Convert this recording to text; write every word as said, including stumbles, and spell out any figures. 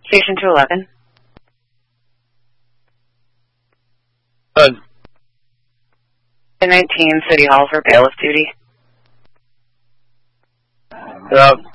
Station two eleven. Good. nineteen, City Hall for bailiff duty. Yep.